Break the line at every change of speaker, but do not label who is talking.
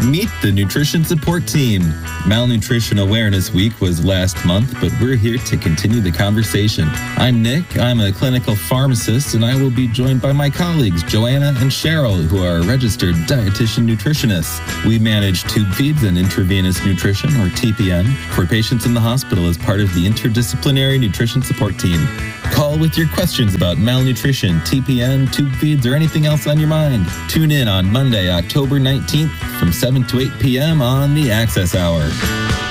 Meet the Nutrition Support Team. Malnutrition Awareness Week was last month, but we're here to continue the conversation. I'm Nick. I'm a clinical pharmacist, and I will be joined by my colleagues, Joanna and Cheryl, who are registered dietitian nutritionists. We manage tube feeds and intravenous nutrition, or TPN, for patients in the hospital as part of the Interdisciplinary Nutrition Support Team. Call with your questions about malnutrition, TPN, tube feeds, or anything else on your mind. Tune in on Monday, October 19th from 7 to 8 p.m. on the Access Hour.